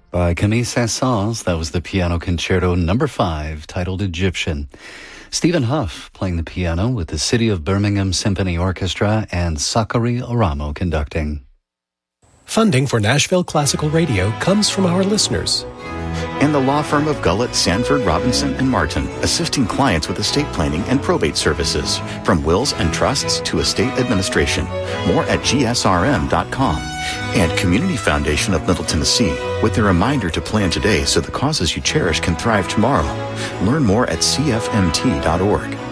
By Camille Saint-Saëns, that was the Piano Concerto No. 5, titled Egyptian. Stephen Huff playing the piano with the City of Birmingham Symphony Orchestra and Sakari Oramo conducting. Funding for Nashville Classical Radio comes from our listeners. And the law firm of Gullett, Sanford, Robinson, and Martin, assisting clients with estate planning and probate services, from wills and trusts to estate administration. More at gsrm.com. And Community Foundation of Middle Tennessee, with a reminder to plan today so the causes you cherish can thrive tomorrow. Learn more at cfmt.org.